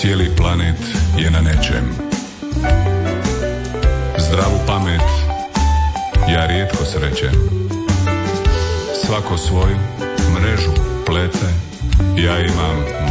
Cijeli planet je na nečem. Zdravu pamet ja rijetko srećem. Svako svoju mrežu plete, ja imam